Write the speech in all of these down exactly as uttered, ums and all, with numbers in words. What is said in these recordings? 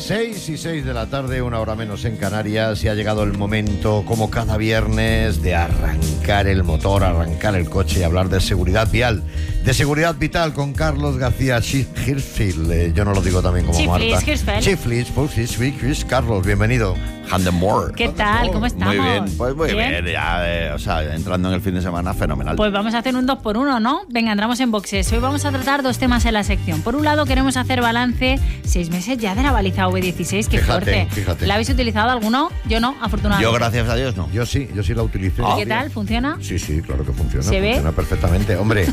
Seis y seis de la tarde, una hora menos en Canarias, y ha llegado el momento, como cada viernes, de arrancar el motor, arrancar el coche y hablar de seguridad vial, de seguridad vital con Carlos García Hirschfeld. Eh, yo no lo digo también como Chiflis, Marta. Hirschfeld. Chiflis, pues, Hirschfeld. Carlos, bienvenido. Handemore. ¿Qué tal? ¿Cómo estamos? Muy bien, pues muy ¿Bien? bien, ya, eh, o sea, entrando en el fin de semana, fenomenal. Pues vamos a hacer un dos por uno, ¿no? Venga, entramos en boxes. Hoy vamos a tratar dos temas en la sección. Por un lado, queremos hacer balance seis meses ya de la baliza V dieciséis, que Fíjate, fuerte. fíjate. ¿La habéis utilizado alguno? Yo no, afortunadamente. Yo, gracias a Dios, no. Yo sí, yo sí la utilicé. ¿Y Ah, qué bien. tal? ¿Funciona? Sí, sí, claro que funciona. ¿Se ve? Funciona perfectamente. Hombre,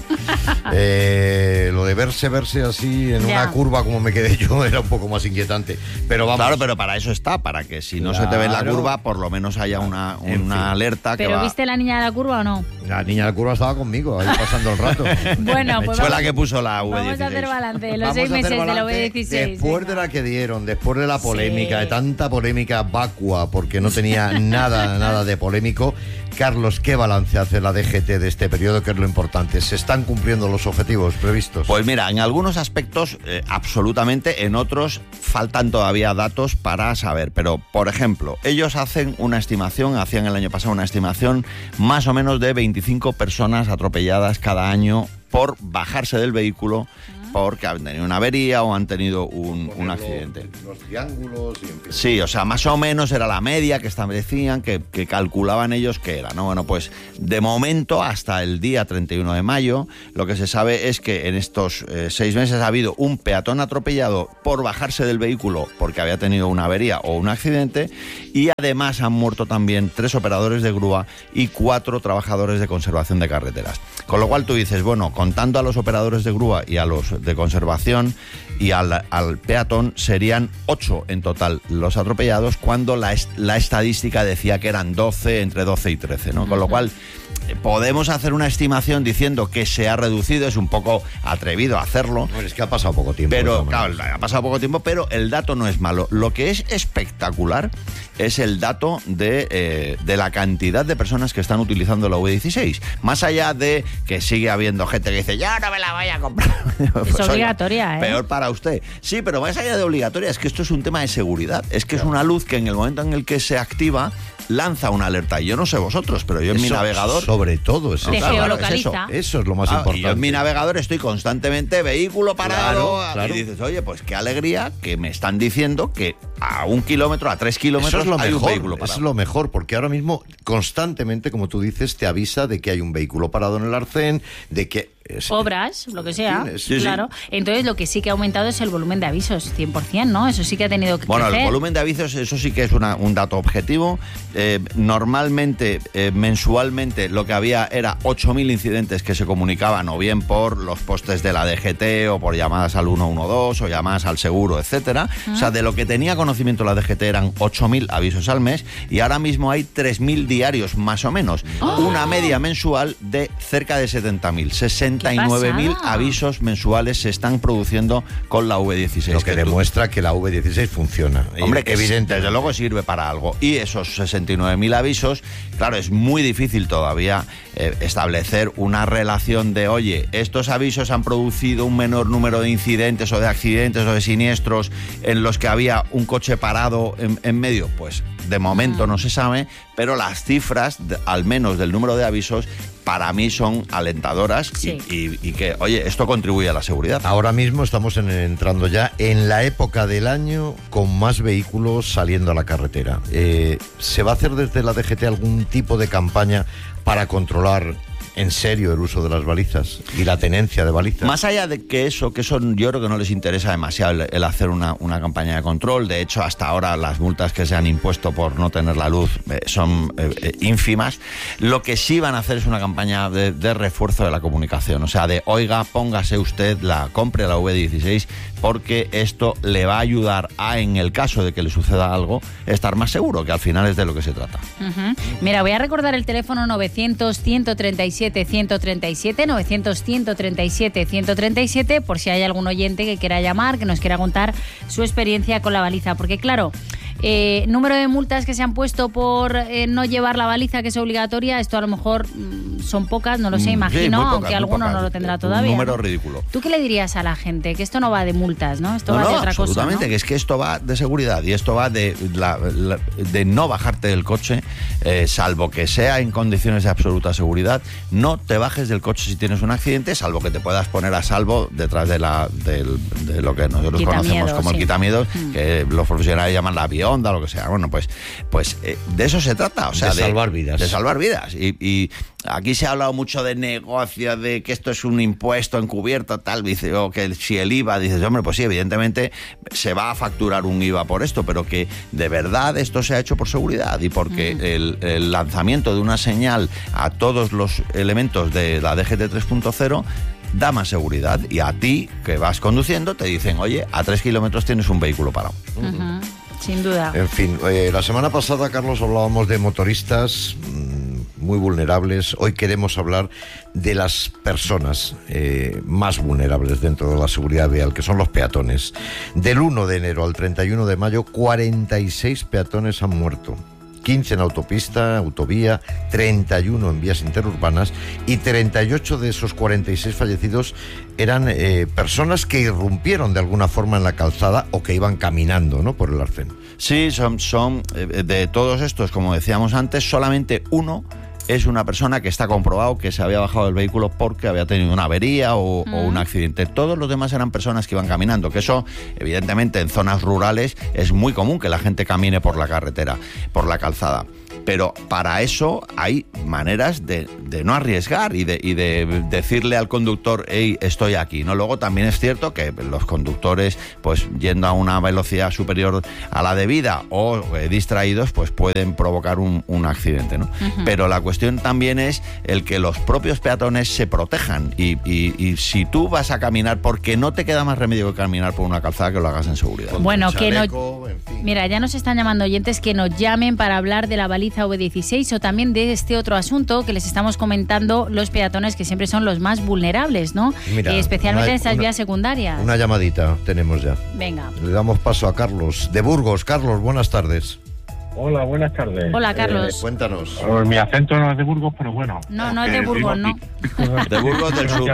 eh, lo de verse, verse así en Ya. una curva como me quedé yo era un poco más inquietante. Pero vamos. Claro, pero para eso está, para que si no se te ve en la Claro. curva, por lo menos haya una, En una fin. alerta que ¿Pero va... viste la niña de la curva o no? La niña de la curva estaba conmigo, ahí pasando el rato. Bueno, pues Fue vamos- la que puso la V Vamos dieciséis. a hacer balance de los Vamos seis a hacer meses de la balance V dieciséis. Después venga. de la que dieron, después de la polémica, Sí. de tanta polémica vacua, porque no tenía nada, nada de polémico. Carlos, ¿qué balance hace la D G T de este periodo? Que es lo importante. ¿Se están cumpliendo los objetivos previstos? Pues mira, en algunos aspectos eh, absolutamente, en otros faltan todavía datos para saber. Pero, por ejemplo, ellos hacen una estimación, hacían el año pasado una estimación más o menos de veinticinco personas atropelladas cada año por bajarse del vehículo porque han tenido una avería o han tenido un, un accidente. Los triángulos y en fin. Sí, o sea, más o menos era la media que establecían, que, que calculaban ellos que era, ¿no? Bueno, pues de momento, hasta el día treinta y uno de mayo, lo que se sabe es que en estos eh, seis meses ha habido un peatón atropellado por bajarse del vehículo porque había tenido una avería o un accidente, y además han muerto también tres operadores de grúa y cuatro trabajadores de conservación de carreteras. Con lo cual tú dices, bueno, contando a los operadores de grúa y a los de conservación y al, al peatón, serían ocho en total los atropellados, cuando la, est- la estadística decía que eran doce, entre doce y trece, ¿no? Con lo cual eh, podemos hacer una estimación diciendo que se ha reducido, es un poco atrevido hacerlo, Bueno, es que ha pasado poco tiempo. pero más o menos. claro, ha pasado poco tiempo, pero el dato no es malo. Lo que es espectacular es el dato de, eh, de la cantidad de personas que están utilizando la V dieciséis. Más allá de que sigue habiendo gente que dice, yo no me la voy a comprar. Pues, oiga, obligatoria, ¿eh? Peor para usted. Sí, pero más allá de obligatoria, es que esto es un tema de seguridad. Es que es una luz que en el momento en el que se activa, lanza una alerta. Y yo no sé vosotros, pero yo en mi Eso, navegador... Sobre todo, eso. Te Claro, claro, es geolocaliza. eso. Eso es lo más Ah, importante. y yo en mi navegador estoy constantemente vehículo parado. Claro, claro. Y dices, oye, pues qué alegría que me están diciendo que a un kilómetro, a tres kilómetros, Eso es lo hay un mejor, vehículo eso parado. es lo mejor, porque ahora mismo constantemente, como tú dices, te avisa de que hay un vehículo parado en el arcén, de que... es- Obras, lo que sea, Sí, sí. claro. Entonces lo que sí que ha aumentado es el volumen de avisos, cien por ciento, ¿no? Eso sí que ha tenido que Bueno, crecer. el volumen de avisos, eso sí que es una- un dato objetivo. Eh, normalmente, eh, mensualmente, lo que había era ocho mil incidentes que se comunicaban o bien por los postes de la D G T o por llamadas al uno uno dos o llamadas al seguro, etcétera. O sea, de lo que tenía conocimiento la D G T eran ocho mil avisos al mes, y ahora mismo hay tres mil diarios más o menos. Una media mensual de cerca de setenta mil. sesenta y nueve mil pasada! avisos mensuales se están produciendo con la V dieciséis. Lo que tú- demuestra que la V dieciséis funciona. Hombre, Y- que evidente, desde luego sirve para algo. Y esos sesenta y nueve mil avisos, claro, es muy difícil todavía eh, establecer una relación de, oye, estos avisos han producido un menor número de incidentes o de accidentes o de siniestros en los que había un coche parado en, en medio. Pues de momento no se sabe, pero las cifras, de- al menos del número de avisos, para mí son alentadoras. Sí. y, y- y que, oye, esto contribuye a la seguridad. Ahora mismo estamos en- entrando ya en la época del año con más vehículos saliendo a la carretera. Eh, ¿Se va a hacer desde la D G T algún tipo de campaña para controlar en serio el uso de las balizas y la tenencia de balizas? Más allá de que eso, que eso yo creo que no les interesa demasiado el, el hacer una, una campaña de control. De hecho, hasta ahora las multas que se han impuesto por no tener la luz eh, son eh, eh, ínfimas. Lo que sí van a hacer es una campaña de, de refuerzo de la comunicación. O sea, de, oiga, póngase usted, la compre la V dieciséis, porque esto le va a ayudar a, en el caso de que le suceda algo, estar más seguro, que al final es de lo que se trata. Ujú. Mira, voy a recordar el teléfono novecientos, ciento treinta y siete, ciento treinta y siete, novecientos, ciento treinta y siete, ciento treinta y siete, por si hay algún oyente que quiera llamar, que nos quiera contar su experiencia con la baliza. Porque claro, eh, número de multas que se han puesto por eh, no llevar la baliza, que es obligatoria, esto a lo mejor mmm, son pocas, no lo sé, imagino, sí, pocas, aunque alguno pocas. no lo tendrá Un todavía. número ¿no? ridículo. ¿Tú qué le dirías a la gente? Que esto no va de multas, ¿no? Esto no, va no, de otra cosa, absolutamente, ¿no? que es que esto va de seguridad y esto va de, la, la, de no bajarte del coche, eh, salvo que sea en condiciones de absoluta seguridad. No te bajes del coche si tienes un accidente, salvo que te puedas poner a salvo detrás de, la, de, de lo que nosotros Quita conocemos miedo, como sí. el quitamiedos, Mm. que los profesionales llaman la bionda, lo que sea. Bueno, pues, pues eh, de eso se trata. O sea, De salvar vidas. De salvar vidas. Y, y aquí se ha hablado mucho de negocio, de que esto es un impuesto encubierto, tal, dice, o que si el I V A, dices, hombre, pues sí, evidentemente se va a facturar un I V A por esto, pero que de verdad esto se ha hecho por seguridad y porque uh-huh. el, el lanzamiento de una señal a todos los elementos de la D G T tres punto cero da más seguridad, y a ti que vas conduciendo te dicen, oye, a tres kilómetros tienes un vehículo parado. Uh-huh. Sin duda. En fin, eh, la semana pasada, Carlos, hablábamos de motoristas mmm, muy vulnerables. Hoy queremos hablar de las personas eh, más vulnerables dentro de la seguridad vial, que son los peatones. Del uno de enero al treinta y uno de mayo, cuarenta y seis peatones han muerto. quince en autopista, autovía, treinta y uno en vías interurbanas, y treinta y ocho de esos cuarenta y seis fallecidos eran eh, personas que irrumpieron de alguna forma en la calzada o que iban caminando, ¿no?, por el arcén. Sí, son, son eh, de todos estos, como decíamos antes, solamente uno es una persona que está comprobado que se había bajado del vehículo porque había tenido una avería o, mm. o un accidente. Todos los demás eran personas que iban caminando, que eso, evidentemente, en zonas rurales es muy común que la gente camine por la carretera, por la calzada. Pero para eso hay maneras de, de no arriesgar y de, y de decirle al conductor, hey, estoy aquí, ¿no? Luego también es cierto que los conductores, pues yendo a una velocidad superior a la debida o eh, distraídos, pues pueden provocar un, un accidente, ¿no? Uh-huh. Pero la cuestión también es el que los propios peatones se protejan y, y, y si tú vas a caminar, porque no te queda más remedio que caminar por una calzada, que lo hagas en seguridad. Bueno, que no... En fin. Mira, ya nos están llamando oyentes que nos llamen para hablar de la baliza V dieciséis o también de este otro asunto que les estamos comentando, los peatones, que siempre son los más vulnerables, ¿no? Mira, eh, especialmente una, en estas una, vías secundarias. Una llamadita tenemos ya. Venga. Le damos paso a Carlos, de Burgos. Carlos, buenas tardes. Hola, buenas tardes. Hola, Carlos. Eh, cuéntanos. Eh, mi acento no es de Burgos, pero bueno. No, no es de Burgos, no. De Burgos del Sur.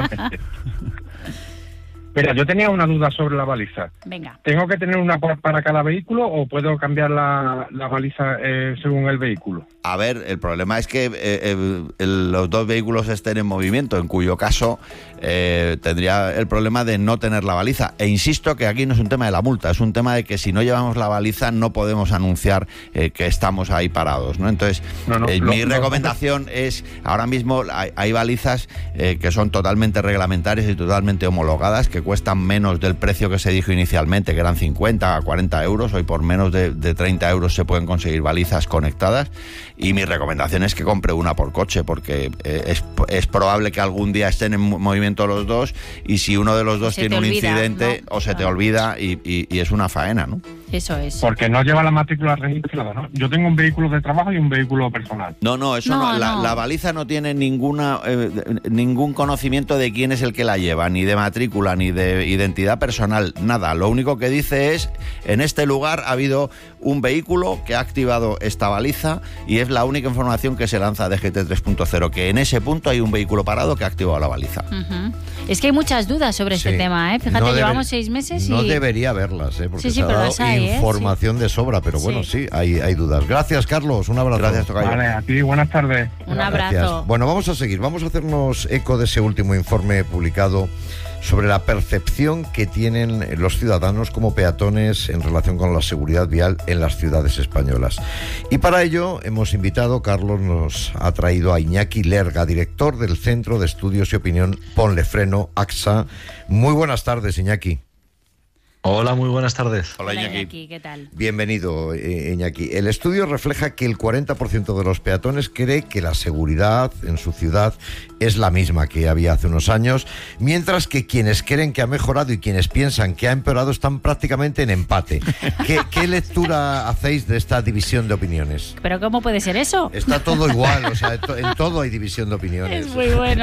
Mira, yo tenía una duda sobre la baliza. Venga. ¿Tengo que tener una para cada vehículo o puedo cambiar la, la baliza eh, según el vehículo? A ver, el problema es que eh, el, el, los dos vehículos estén en movimiento, en cuyo caso eh, tendría el problema de no tener la baliza. E insisto que aquí no es un tema de la multa, es un tema de que si no llevamos la baliza no podemos anunciar eh, que estamos ahí parados, ¿no? Entonces, no, no, eh, lo, mi lo, recomendación lo, es, ahora mismo hay, hay balizas eh, que son totalmente reglamentarias y totalmente homologadas, que cuestan menos del precio que se dijo inicialmente, que eran cincuenta a cuarenta euros. Hoy por menos de, de treinta euros se pueden conseguir balizas conectadas. Y mi recomendación es que compre una por coche, porque eh, es, es probable que algún día estén en movimiento los dos, y si uno de los dos tiene un olvida, incidente, ¿no? O se te olvida y, y, y es una faena, ¿no? Eso es. Porque no lleva la matrícula registrada, ¿no? Yo tengo un vehículo de trabajo y un vehículo personal. No, no, eso no. no, la, no. La baliza no tiene ninguna eh, ningún conocimiento de quién es el que la lleva, ni de matrícula, ni de identidad personal, nada. Lo único que dice es, en este lugar ha habido un vehículo que ha activado esta baliza, y es la única información que se lanza de G T tres punto cero, que en ese punto hay un vehículo parado que ha activado la baliza. Uh-huh. Es que hay muchas dudas sobre sí. este tema, ¿eh? Fíjate, no llevamos debe, seis meses y... No debería haberlas, ¿eh? Porque sí, sí, se ha pero dado las hay, información ¿eh? de sobra, pero bueno, sí, sí hay, hay dudas. Gracias, Carlos, un abrazo. Gracias, Tocayo. Vale, a ti, buenas tardes. Un abrazo. Gracias. Bueno, vamos a seguir, vamos a hacernos eco de ese último informe publicado sobre la percepción que tienen los ciudadanos como peatones en relación con la seguridad vial en las ciudades españolas. Y para ello hemos invitado, Carlos nos ha traído a Iñaki Lerga, director del Centro de Estudios y Opinión Ponle Freno, A X A. Muy buenas tardes, Iñaki. Hola, muy buenas tardes. Hola, Iñaki. Iñaki, ¿qué tal? Bienvenido, Iñaki. El estudio refleja que el cuarenta por ciento de los peatones cree que la seguridad en su ciudad es la misma que había hace unos años, mientras que quienes creen que ha mejorado y quienes piensan que ha empeorado están prácticamente en empate. ¿Qué, qué lectura hacéis de esta división de opiniones? ¿Pero cómo puede ser eso? Está todo igual, o sea, en todo hay división de opiniones. Es muy bueno.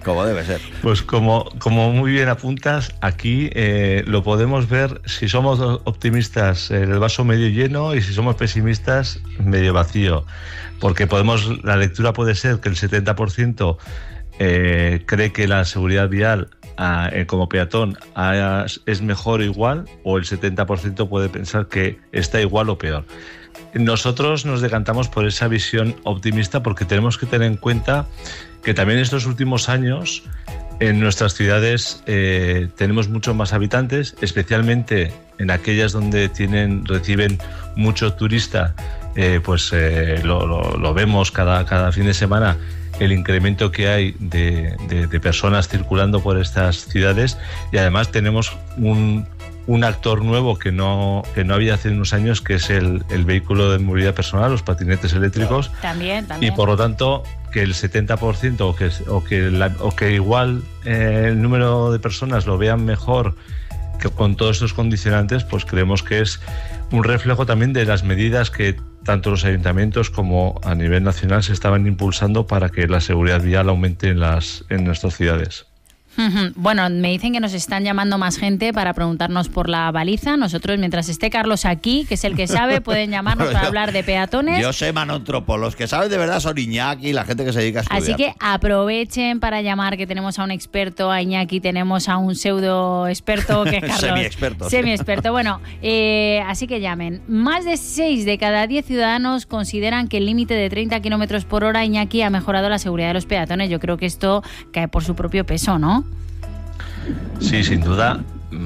Como debe ser. Pues como, como muy bien apuntas, aquí eh, lo podemos ver si somos optimistas en el vaso medio lleno y si somos pesimistas medio vacío. Porque podemos, la lectura puede ser que el setenta por ciento eh, cree que la seguridad vial a, eh, como peatón a, es mejor o igual, o el setenta por ciento puede pensar que está igual o peor. Nosotros nos decantamos por esa visión optimista porque tenemos que tener en cuenta que también estos últimos años en nuestras ciudades eh, tenemos muchos más habitantes, especialmente en aquellas donde tienen reciben mucho turista, eh, pues eh, lo, lo, lo vemos cada, cada fin de semana, el incremento que hay de, de, de personas circulando por estas ciudades, y además tenemos un, un actor nuevo que no, que no había hace unos años, que es el, el vehículo de movilidad personal, los patinetes eléctricos. También, también. Y por lo tanto, que el setenta por ciento o que, o que, la, o que igual eh, el número de personas lo vean mejor que con todos estos condicionantes, pues creemos que es un reflejo también de las medidas que tanto los ayuntamientos como a nivel nacional se estaban impulsando para que la seguridad vial aumente en, las, en nuestras ciudades. Bueno, me dicen que nos están llamando más gente para preguntarnos por la baliza. Nosotros, mientras esté Carlos aquí, que es el que sabe, pueden llamarnos Bueno, para yo, hablar de peatones. Yo sé manontropo, los que saben de verdad son Iñaki, la gente que se dedica a estudiar. Así que aprovechen para llamar, que tenemos a un experto, a Iñaki, tenemos a un pseudo experto que es Carlos. Semi-experto. Semi-experto. Bueno, eh, así que llamen. Más de seis de cada diez ciudadanos consideran que el límite de treinta kilómetros por hora, Iñaki, ha mejorado la seguridad de los peatones. Yo creo que esto cae por su propio peso, ¿no? Sí, sin duda.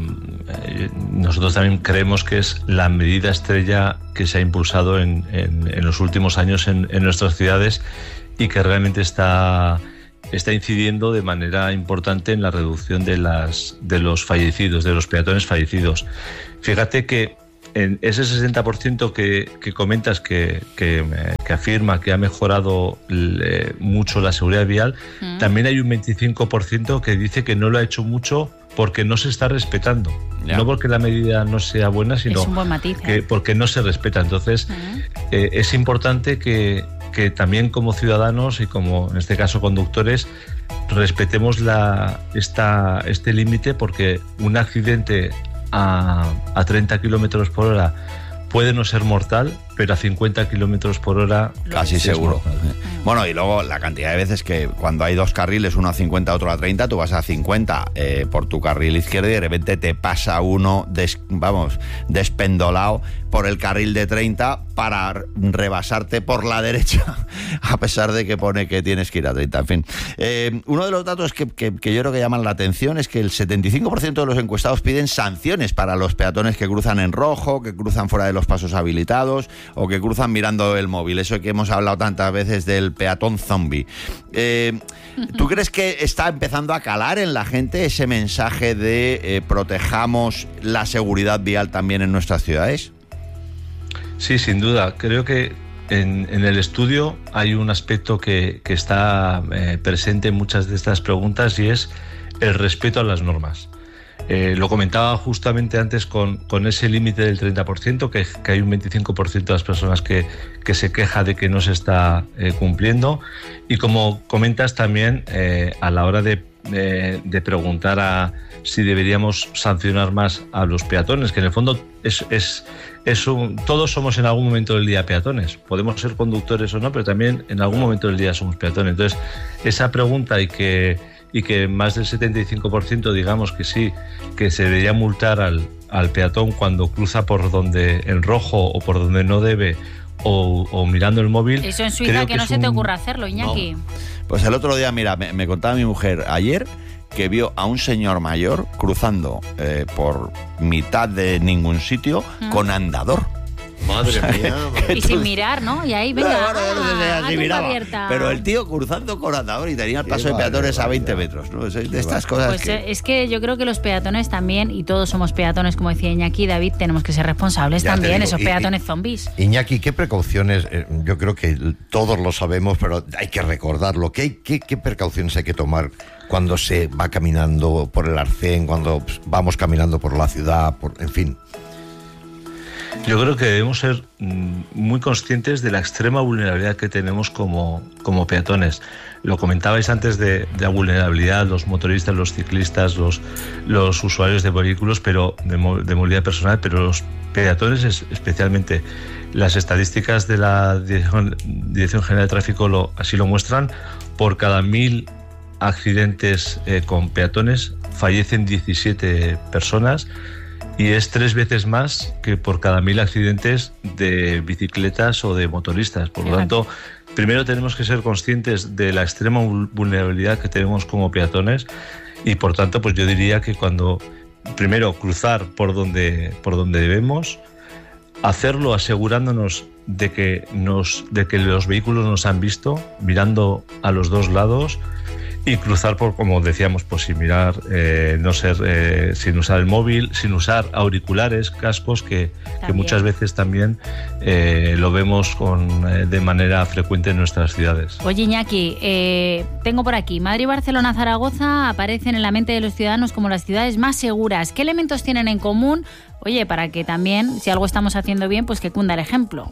Nosotros también creemos que es la medida estrella que se ha impulsado en, en, en los últimos años en, en nuestras ciudades y que realmente está, está incidiendo de manera importante en la reducción de, las, de los fallecidos, de los peatones fallecidos. Fíjate que en ese sesenta por ciento que, que comentas que, que, que afirma que ha mejorado eh, mucho la seguridad vial, mm. también hay un veinticinco por ciento que dice que no lo ha hecho mucho porque no se está respetando. Ya. No porque la medida no sea buena, sino es un buen matiz, ¿eh? que porque no se respeta. Entonces, mm. eh, es importante que, que también como ciudadanos y como en este caso conductores respetemos la, esta, este límite, porque un accidente A, a treinta kilómetros por hora puede no ser mortal, pero a cincuenta kilómetros por hora casi seguro. Bueno, y luego la cantidad de veces que cuando hay dos carriles, uno a cincuenta, otro a treinta, tú vas a cincuenta eh, por tu carril izquierdo y de repente te pasa uno, des, vamos, despendolado por el carril de treinta para rebasarte por la derecha, a pesar de que pone que tienes que ir a treinta. En fin, eh, uno de los datos que, que, que yo creo que llaman la atención es que el setenta y cinco por ciento de los encuestados piden sanciones para los peatones que cruzan en rojo, que cruzan fuera de los pasos habilitados o que cruzan mirando el móvil. Eso que hemos hablado tantas veces del peatón zombie. Eh, ¿Tú crees que está empezando a calar en la gente ese mensaje de eh, protejamos la seguridad vial también en nuestras ciudades? Sí, sin duda. Creo que en, en el estudio hay un aspecto que, que está eh, presente en muchas de estas preguntas y es el respeto a las normas. Eh, lo comentaba justamente antes con, con ese límite del treinta por ciento, que, que hay un veinticinco por ciento de las personas que, que se queja de que no se está eh, cumpliendo. Y como comentas también, eh, a la hora de, eh, de preguntar a si deberíamos sancionar más a los peatones, que en el fondo es, es, es un, todos somos en algún momento del día peatones. Podemos ser conductores o no, pero también en algún momento del día somos peatones. Entonces, esa pregunta y que... y que más del setenta y cinco por ciento digamos que sí, que se debería multar al, al peatón cuando cruza por donde en rojo o por donde no debe o, o mirando el móvil. Eso en Suiza que, que no se un... te ocurra hacerlo, Iñaki. No. Pues el otro día, mira, me, me contaba mi mujer ayer que vio a un señor mayor cruzando eh, por mitad de ningún sitio ¿Mm? con andador. Madre mía. Y sin mirar, ¿no? Y ahí, venga, no, bueno, no sé, ah, así miraba. Pero el tío cruzando con andador y tenía el paso de peatones a veinte metros, ¿no? Es de estas cosas pues que... es que yo creo que los peatones también, y todos somos peatones, como decía Iñaki, David, tenemos que ser responsables ya también, digo, esos y, peatones y, zombies. Iñaki, ¿qué precauciones? Eh, yo creo que todos lo sabemos, pero hay que recordarlo. ¿Qué, qué, qué precauciones hay que tomar cuando se va caminando por el arcén, cuando pues, vamos caminando por la ciudad, por, en fin? Yo creo que debemos ser muy conscientes de la extrema vulnerabilidad que tenemos como, como peatones. Lo comentabais antes de, de la vulnerabilidad, los motoristas, los ciclistas, los, los usuarios de vehículos, pero de, de movilidad personal, pero los peatones es, especialmente. Las estadísticas de la Dirección, Dirección General de Tráfico lo, así lo muestran. Por cada mil accidentes eh, con peatones fallecen diecisiete personas, y es tres veces más que por cada mil accidentes de bicicletas o de motoristas. Por lo tanto, primero tenemos que ser conscientes de la extrema vulnerabilidad que tenemos como peatones, y por tanto, pues yo diría que cuando primero cruzar por donde, por donde debemos, hacerlo asegurándonos de que, nos, de que los vehículos nos han visto, mirando a los dos lados, y cruzar por, como decíamos, pues sin mirar, eh, no ser, eh, sin usar el móvil, sin usar auriculares, cascos, que, que muchas veces también eh, lo vemos con, eh, de manera frecuente en nuestras ciudades. Oye, Iñaki, eh, tengo por aquí, Madrid, Barcelona, Zaragoza aparecen en la mente de los ciudadanos como las ciudades más seguras. ¿Qué elementos tienen en común? Oye, para que también, si algo estamos haciendo bien, pues que cunda el ejemplo.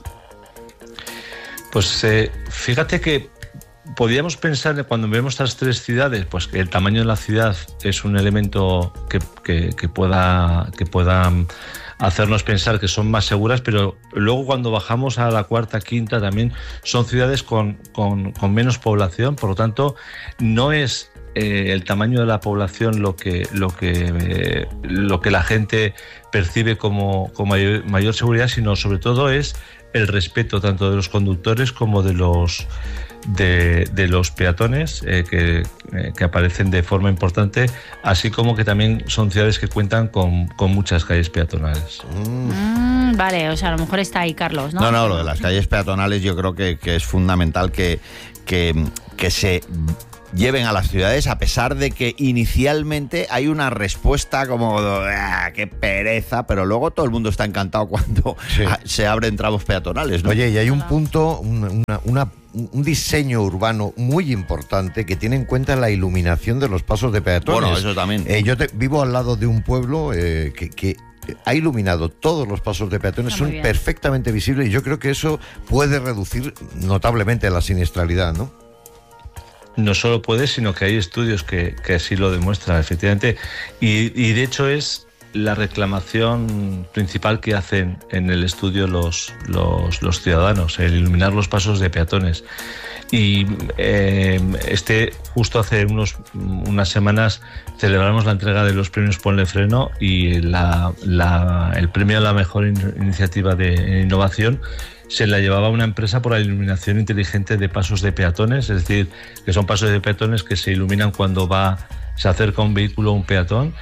Pues eh, fíjate que podríamos pensar, cuando vemos estas tres ciudades, pues que el tamaño de la ciudad es un elemento que, que, que, pueda, que pueda hacernos pensar que son más seguras, pero luego cuando bajamos a la cuarta, quinta, también son ciudades con, con, con menos población. Por lo tanto, no es eh, el tamaño de la población lo que, lo que, eh, lo que la gente percibe como, como mayor, mayor seguridad, sino sobre todo es el respeto tanto de los conductores como de los de, de los peatones eh, que, eh, que aparecen de forma importante, así como que también son ciudades que cuentan con, con muchas calles peatonales. Mm, vale, o sea, a lo mejor está ahí, Carlos, ¿no? No, no, lo de las calles peatonales yo creo que, que es fundamental que, que, que se lleven a las ciudades, a pesar de que inicialmente hay una respuesta como ¡ah, qué pereza!, pero luego todo el mundo está encantado cuando sí. se abren tramos peatonales, ¿no? Oye, y hay un punto, una, una, un diseño urbano muy importante que tiene en cuenta la iluminación de los pasos de peatones. Bueno, eso también. Eh, yo te, vivo al lado de un pueblo eh, que... que ha iluminado todos los pasos de peatones, son bien. perfectamente visibles, y yo creo que eso puede reducir notablemente la siniestralidad, ¿no? No solo puede, sino que hay estudios que, que así lo demuestran, efectivamente. Y, y de hecho es la reclamación principal que hacen en el estudio los, los, los ciudadanos, el iluminar los pasos de peatones. Y eh, este justo hace unos, unas semanas celebramos la entrega de los premios Ponle Freno, y la, la, el premio a la mejor in, iniciativa de innovación se la llevaba una empresa por la iluminación inteligente de pasos de peatones, es decir, que son pasos de peatones que se iluminan cuando va, se acerca un vehículo o un peatón.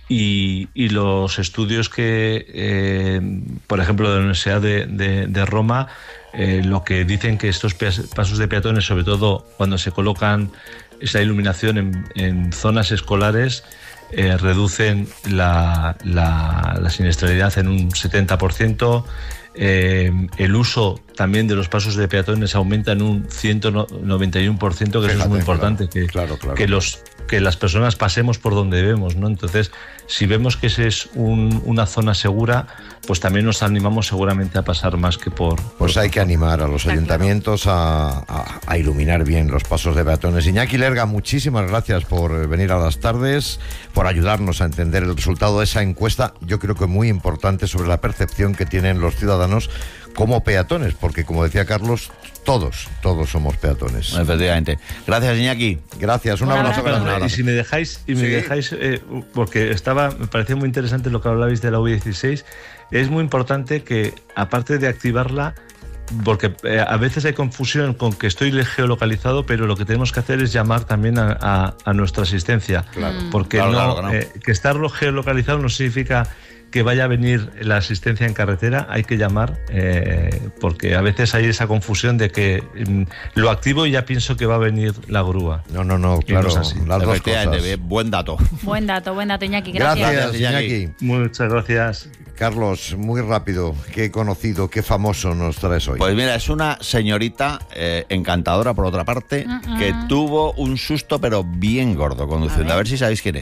Y, y los estudios que, eh, por ejemplo, de la Universidad de, de, de Roma, eh, lo que dicen que estos pasos de peatones, sobre todo cuando se colocan esa iluminación en, en zonas escolares, eh, reducen la, la, la siniestralidad en un setenta por ciento. Eh, el uso también de los pasos de peatones aumenta en un ciento noventa y uno por ciento, que Fíjate, eso es muy importante, claro, que, claro, claro. que los que las personas pasemos por donde debemos, ¿no? Entonces, si vemos que ese es un, una zona segura, pues también nos animamos seguramente a pasar más que por... Pues por hay que animar a los ayuntamientos a, a, a iluminar bien los pasos de peatones. Iñaki Lerga, muchísimas gracias por venir a las tardes, por ayudarnos a entender el resultado de esa encuesta, yo creo que muy importante, sobre la percepción que tienen los ciudadanos como peatones, porque como decía Carlos, todos, todos somos peatones. Efectivamente. Gracias, Iñaki. Gracias, un abrazo. Un abrazo. Y si me dejáis, y me sí. dejáis eh, porque estaba, me parecía muy interesante lo que hablabais de la U dieciséis, es muy importante que, aparte de activarla, porque eh, a veces hay confusión con que estoy geolocalizado, pero lo que tenemos que hacer es llamar también a, a, a nuestra asistencia. Claro. Porque claro, no, claro, claro. Eh, que estar geolocalizado no significa que vaya a venir la asistencia en carretera, hay que llamar, eh, porque a veces hay esa confusión de que mm, lo activo y ya pienso que va a venir la grúa. No, no, no, claro, no es las dos cosas. Buen dato. Buen dato, buen dato, Iñaki, gracias. Gracias, Iñaki. Muchas gracias. Carlos, muy rápido, qué conocido, qué famoso nos traes hoy. Pues mira, es una señorita eh, encantadora, por otra parte, uh-uh. que tuvo un susto pero bien gordo conduciendo. A ver. a ver si sabéis quién es.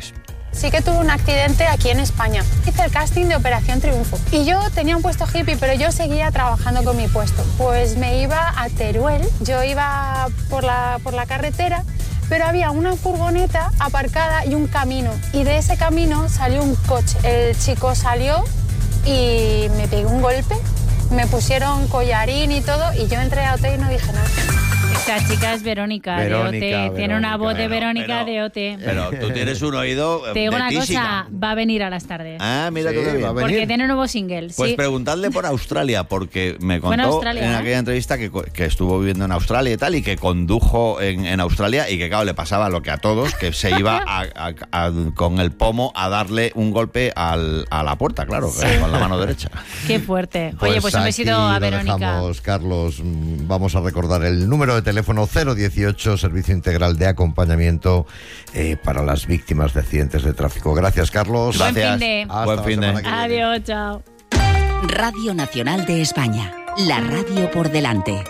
Sí que tuve un accidente aquí en España. Hice el casting de Operación Triunfo. Y yo tenía un puesto hippie, pero yo seguía trabajando con mi puesto. Pues me iba a Teruel, yo iba por la, por la carretera, pero había una furgoneta aparcada y un camino. Y de ese camino salió un coche. El chico salió y me pegó un golpe. Me pusieron collarín y todo y yo entré a O T y no dije nada. Esta chica es Verónica, Verónica, de O T. Verónica, Tiene una voz de Pero- Verónica pero- de O T. Pero tú tienes un oído Te digo de una tísica. cosa, va a venir a las tardes. Ah, mira Sí, tú qué bien. va a venir. Porque tiene un nuevo single. Pues sí. preguntadle por Australia, porque me Fue en contó Australia, en ¿eh? aquella entrevista que, co- que estuvo viviendo en Australia y tal, y que condujo en, en Australia y que, claro, le pasaba lo que a todos, que se iba a- a- a- con el pomo a darle un golpe al- a la puerta, claro, con la mano derecha. Qué fuerte. Oye, pues un aquí besito a lo Verónica. dejamos, Carlos. Mm, Vamos a recordar el número de teléfono cero dieciocho, Servicio Integral de Acompañamiento eh, para las víctimas de accidentes de tráfico. Gracias, Carlos. Buen Gracias. fin de- Hasta Buen la fin de. semana que viene. Adiós, chao. Radio Nacional de España. La radio por delante.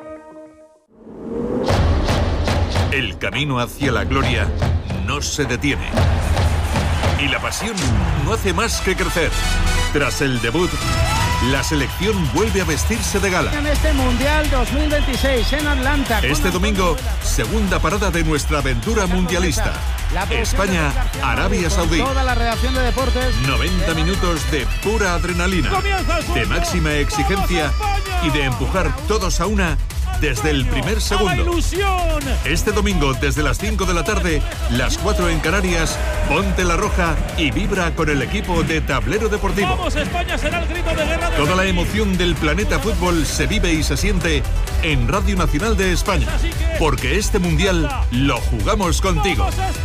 El camino hacia la gloria no se detiene. Y la pasión no hace más que crecer. Tras el debut, la selección vuelve a vestirse de gala. En este Mundial dos mil veintiséis en Atlanta. Este domingo, segunda parada de nuestra aventura mundialista. España, Arabia Saudí. Toda la redacción de deportes. noventa minutos de pura adrenalina, de máxima exigencia y de empujar todos a una desde el primer segundo. Este domingo, desde las cinco de la tarde, las cuatro en Canarias, ponte la roja y vibra con el equipo de Tablero Deportivo. España será el grito de guerra de Toda la emoción del planeta fútbol se vive y se siente en Radio Nacional de España, porque este mundial lo jugamos contigo.